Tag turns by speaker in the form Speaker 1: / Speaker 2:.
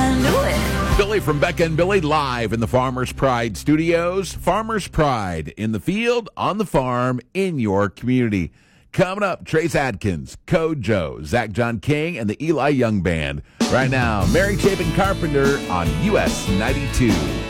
Speaker 1: and do it.
Speaker 2: Billy from Becca and Billy live in the Farmers Pride Studios. Farmers Pride in the field, on the farm, in your community. Coming up, Trace Adkins, Code Joe, Zach John King, and the Eli Young Band. Right now, Mary Chapin Carpenter on US 92.